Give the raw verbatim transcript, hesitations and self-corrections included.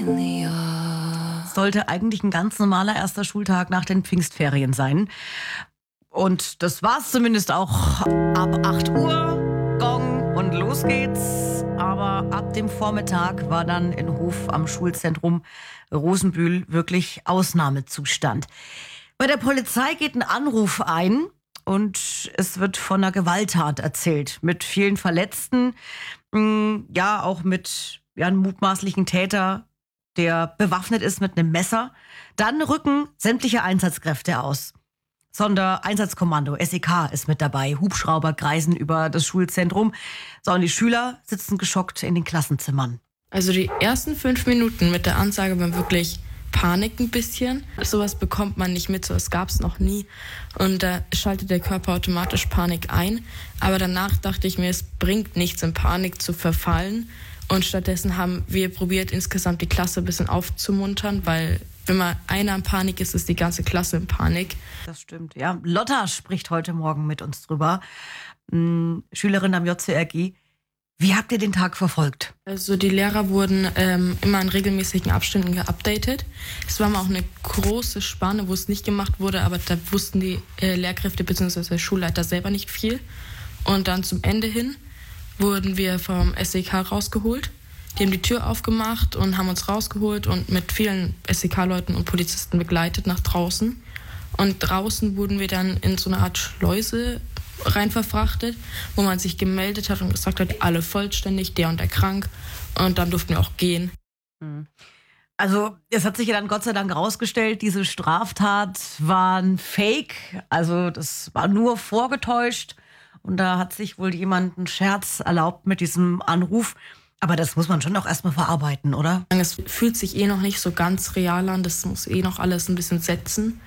Sollte eigentlich ein ganz normaler erster Schultag nach den Pfingstferien sein. Und das war's zumindest auch. Ab acht Uhr, Gong und los geht's. Aber ab dem Vormittag war dann in Hof am Schulzentrum Rosenbühl wirklich Ausnahmezustand. Bei der Polizei geht ein Anruf ein und es wird von einer Gewalttat erzählt. Mit vielen Verletzten, ja auch mit ja, einem mutmaßlichen Täter, der bewaffnet ist mit einem Messer. Dann rücken sämtliche Einsatzkräfte aus. Sondereinsatzkommando, S E K ist mit dabei. Hubschrauber kreisen über das Schulzentrum. So, und die Schüler sitzen geschockt in den Klassenzimmern. Also die ersten fünf Minuten mit der Ansage waren wirklich Panik ein bisschen. Sowas bekommt man nicht mit, sowas gab es noch nie. Und da schaltet der Körper automatisch Panik ein. Aber danach dachte ich mir, es bringt nichts, in Panik zu verfallen. Und stattdessen haben wir probiert, insgesamt die Klasse ein bisschen aufzumuntern, weil wenn mal einer in Panik ist, ist die ganze Klasse in Panik. Das stimmt, ja. Lotta spricht heute Morgen mit uns drüber. Hm, Schülerin am J C R G. Wie habt ihr den Tag verfolgt? Also die Lehrer wurden ähm, immer in regelmäßigen Abständen geupdatet. Es war mal auch eine große Spanne, wo es nicht gemacht wurde, aber da wussten die äh, Lehrkräfte bzw. der Schulleiter selber nicht viel. Und dann zum Ende hin wurden wir vom S E K rausgeholt. Die haben die Tür aufgemacht und haben uns rausgeholt und mit vielen S E K-Leuten und Polizisten begleitet nach draußen. Und draußen wurden wir dann in so eine Art Schleuse rein verfrachtet, wo man sich gemeldet hat und gesagt hat, alle vollständig, der und der krank. Und dann durften wir auch gehen. Also es hat sich ja dann Gott sei Dank rausgestellt, diese Straftat war ein Fake. Also das war nur vorgetäuscht. Und da hat sich wohl jemand einen Scherz erlaubt mit diesem Anruf. Aber das muss man schon auch erstmal verarbeiten, oder? Es fühlt sich eh noch nicht so ganz real an. Das muss eh noch alles ein bisschen setzen.